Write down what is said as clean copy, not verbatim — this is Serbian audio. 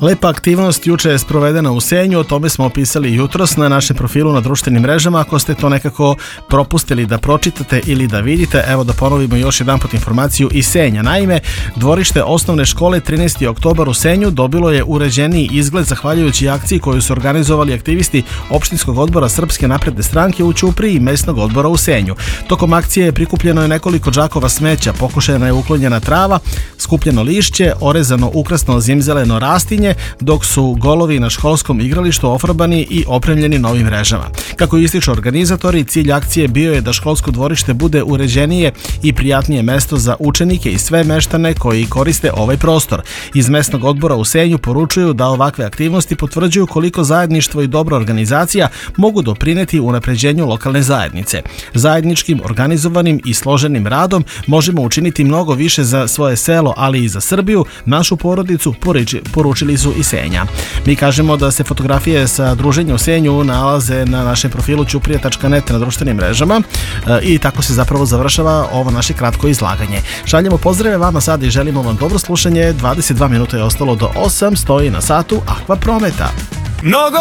Lepa aktivnost juče je sprovedena u Senju, o tome smo opisali jutros na našem profilu na društvenim mrežama. Ako ste to nekako propustili da pročitate ili da vidite, evo da ponovimo još jedan put informaciju iz Senja. Naime, dvorište osnovne škole 13. oktobar u Senju dobilo je uređeniji izgled zahvaljujući akciji koju su organizovali aktivisti opštinskog odbora Srpske napredne stranke u Ćupriji i mesnog odbora u Senju. Tokom akcije prikupljeno je nekoliko džakova smeća, pokušana je uklonjena trava, skupljeno lišće, orezano ukrasno zimzeleno rastinje, dok su golovi na školskom igralištu ofarbani i opremljeni novim mrežama. Kako ističu organizatori, cilj akcije bio je da školsko dvorište bude uređenije i prijatnije mesto za učenike i sve meštane koji koriste ovaj prostor. Iz mesnog odbora u Senju poručuju da ovakve aktivnosti potvrđuju koliko zajedništvo i dobra organizacija mogu doprineti unapređenju lokalne zajednice. Zajedničkim, organizovanim i složenim radom možemo učiniti mnogo više za svoje selo, ali i za Srbiju, našu porodicu, poručili su i Senja. Mi kažemo da se fotografije sa druženja u Senju nalaze na našem profilu ćuprija.net na društvenim mrežama i tako se zapravo završava ovo naše kratko izlaganje. Šaljemo pozdrave vama sad i želimo vam dobro slušanje. 22 minuta je ostalo do 8, stoji na satu Aqua Prometa.